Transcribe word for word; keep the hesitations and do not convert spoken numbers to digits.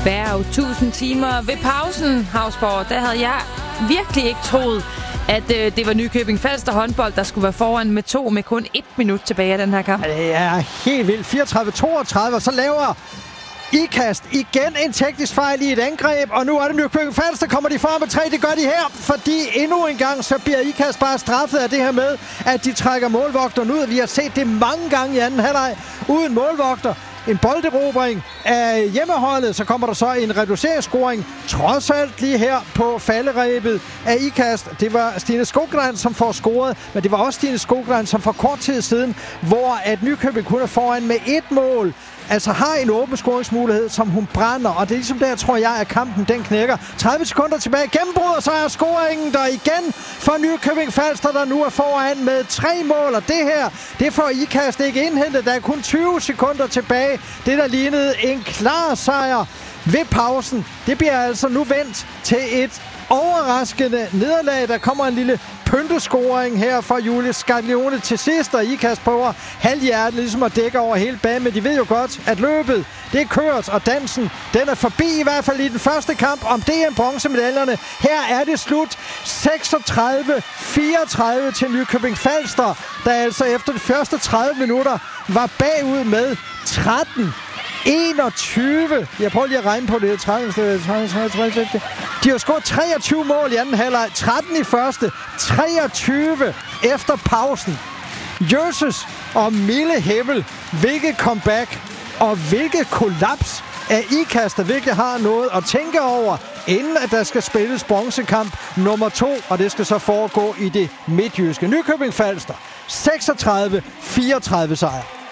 Bære tusind timer ved pausen, Hausborg. Der havde jeg virkelig ikke troet, at øh, det var Nykøbing Falster håndbold, der skulle være foran med to med kun et minut tilbage af den her kamp. Det er helt vildt. fireogtredive toogtredive, og så laver Ikast igen en teknisk fejl i et angreb, og nu er det Nykøbing Falster, kommer de frem med tre. Det gør de her, fordi endnu en gang så bliver Ikast bare straffet af det her med, at de trækker målvogteren ud. Vi har set det mange gange i anden halvleg uden målvogter. En bolderobring af hjemmeholdet, så kommer der så en reduceringsscoring, trods alt lige her på falderebet af Ikast. Det var Stine Skogran, som får scoret, men det var også Stine Skogran, som for kort tid siden, hvor at Nykøbing kun er foran med et mål, altså har en åben scoringsmulighed, som hun brænder, og det er ligesom der, tror jeg, at kampen den knækker. tredive sekunder tilbage, gennembrud, og så er scoringen der igen for Nykøbing Falster, der nu er foran med tre mål, og det her, det får Ikast ikke indhentet. Der er kun tyve sekunder tilbage. Det, der lignede en klar sejr ved pausen, det bliver altså nu vendt til et overraskende nederlag. Der kommer en lille pyntescoring her fra Julie Scaglione til sidst, og Ikast prøver halvhjertet ligesom at dække over hele banen, men de ved jo godt, at løbet, det er kørt, og dansen, den er forbi i hvert fald i den første kamp om D M-bronzemedaljerne. Her er det slut. seksogtredive fireogtredive til Nykøbing Falster, der altså efter de første tredive minutter var bagud med tretten enogtyve. Jeg prøver lige at regne på det. tredive, tredive, tredive, tredive. De har scoret treogtyve mål i anden halvleg. tretten i første. treogtyve efter pausen. Jesus og Mille Hebbel. Hvilket comeback og hvilket kollaps af Ikast, der virkelig har noget at tænke over, inden at der skal spilles bronzekamp nummer to, og det skal så foregå i det midtjyske. Nykøbing Falster. seksogtredive fireogtredive sejr.